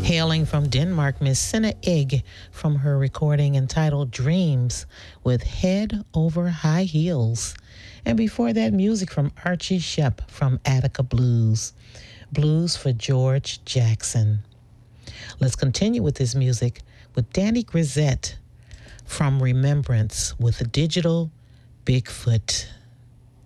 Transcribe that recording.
Hailing from Denmark, Miss Senna Egg from her recording entitled Dreams with Head Over High Heels. And before that, music from Archie Shepp from Attica Blues. Blues for George Jackson. Let's continue with this music with Danny Grisette from Remembrance with the digital Bigfoot.